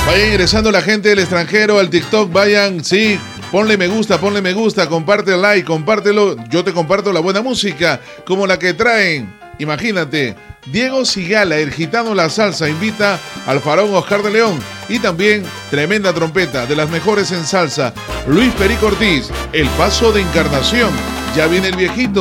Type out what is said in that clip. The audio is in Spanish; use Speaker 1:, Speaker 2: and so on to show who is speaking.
Speaker 1: Vayan ingresando la gente del extranjero al TikTok, vayan, sí, ponle me gusta, comparte el like, compártelo. Yo te comparto la buena música, como la que traen. Imagínate, Diego Cigala, el gitano La Salsa, invita al faraón Oscar de León. Y también tremenda trompeta, de las mejores en salsa, Luis Perico Ortiz, El Paso de Encarnación. Ya viene el viejito.